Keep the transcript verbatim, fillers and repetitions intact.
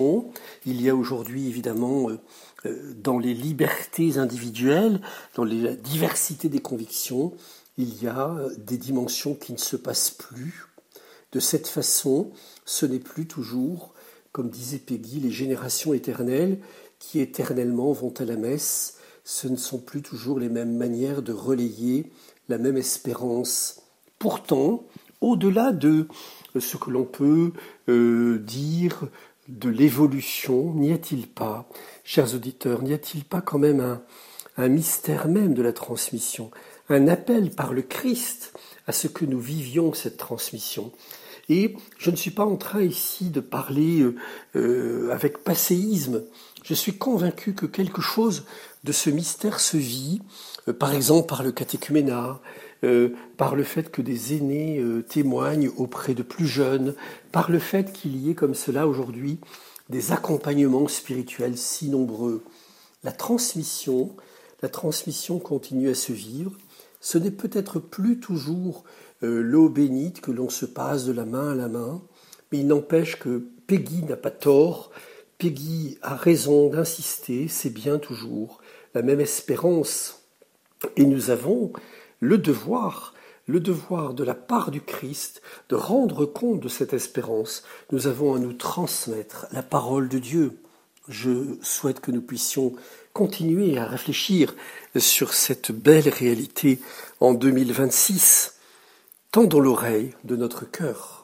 Il y a aujourd'hui évidemment euh, dans les libertés individuelles, dans les, la diversité des convictions, il y a des dimensions qui ne se passent plus. De cette façon, ce n'est plus toujours, comme disait Péguy, les générations éternelles qui éternellement vont à la messe. Ce ne sont plus toujours les mêmes manières de relayer la même espérance. Pourtant, au-delà de ce que l'on peut euh, dire de l'évolution, n'y a-t-il pas, chers auditeurs, n'y a-t-il pas quand même un, un mystère même de la transmission, un appel par le Christ à ce que nous vivions cette transmission? Et je ne suis pas en train ici de parler euh, avec passéisme. Je suis convaincu que quelque chose de ce mystère se vit, euh, par exemple par le catéchuménat, euh, par le fait que des aînés euh, témoignent auprès de plus jeunes, par le fait qu'il y ait comme cela aujourd'hui des accompagnements spirituels si nombreux. La transmission, la transmission continue à se vivre. Ce n'est peut-être plus toujours euh, l'eau bénite que l'on se passe de la main à la main, mais il n'empêche que Péguy n'a pas tort. Péguy a raison d'insister, c'est bien toujours la même espérance. Et nous avons le devoir, le devoir de la part du Christ de rendre compte de cette espérance. Nous avons à nous transmettre la parole de Dieu. Je souhaite que nous puissions continuer à réfléchir sur cette belle réalité en deux mille vingt-six. Tendons l'oreille de notre cœur.